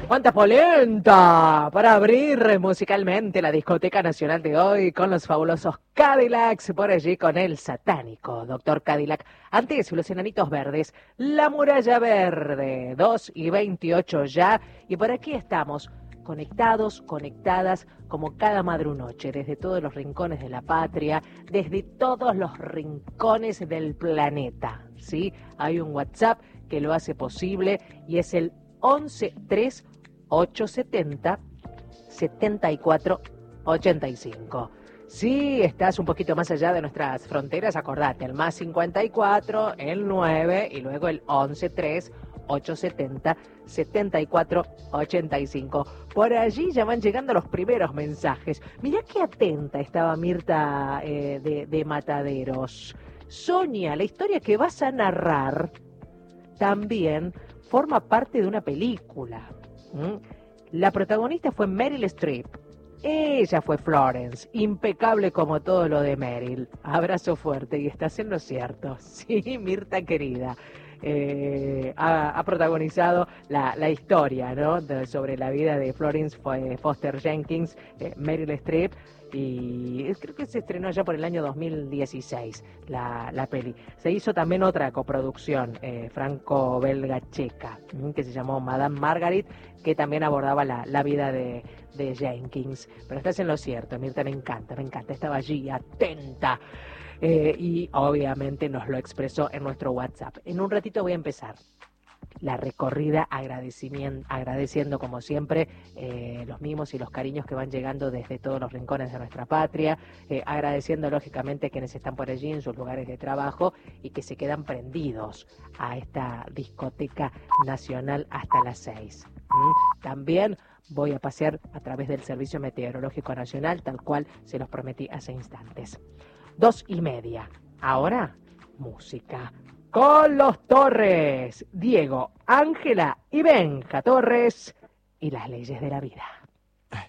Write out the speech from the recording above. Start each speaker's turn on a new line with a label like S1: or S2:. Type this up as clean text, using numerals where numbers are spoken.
S1: ¡Cuánta polenta! Para abrir musicalmente la discoteca nacional de hoy con los fabulosos Cadillacs, por allí con el satánico Doctor Cadillac. Antes, los Enanitos Verdes, La Muralla Verde, 2:28 ya. Y por aquí estamos, conectados, conectadas, como cada madrunoche, desde todos los rincones de la patria, desde todos los rincones del planeta, ¿sí? Hay un WhatsApp que lo hace posible y es el 11-3-870-74-85. Si estás un poquito más allá de nuestras fronteras, acordate, el más 54, el 9 y luego el 11-3-870-74-85. Por allí ya van llegando los primeros mensajes. Mirá qué atenta estaba Mirta de Mataderos. Sonia, la historia que vas a narrar también forma parte de una película. La protagonista fue Meryl Streep. Ella fue Florence, impecable como todo lo de Meryl. Abrazo fuerte y estás en lo cierto. Sí, Mirta querida. Ha protagonizado la historia, ¿no? Sobre la vida de Florence Foster Jenkins, Meryl Streep, y creo que se estrenó ya por el año 2016 la peli. Se hizo también otra coproducción franco-belga checa, que se llamó Madame Margaret, que también abordaba la vida de Jenkins. Pero estás en lo cierto, Mirta, me encanta, estaba allí atenta. Y obviamente nos lo expresó en nuestro WhatsApp. En un ratito voy a empezar la recorrida agradeciendo como siempre los mimos y los cariños que van llegando desde todos los rincones de nuestra patria, agradeciendo lógicamente a quienes están por allí en sus lugares de trabajo y que se quedan prendidos a esta discoteca nacional hasta las 6. También voy a pasear a través del Servicio Meteorológico Nacional, tal cual se los prometí hace instantes. 2:30. Ahora, música. Con los Torres, Diego, Ángela y Benja Torres y las leyes de la vida.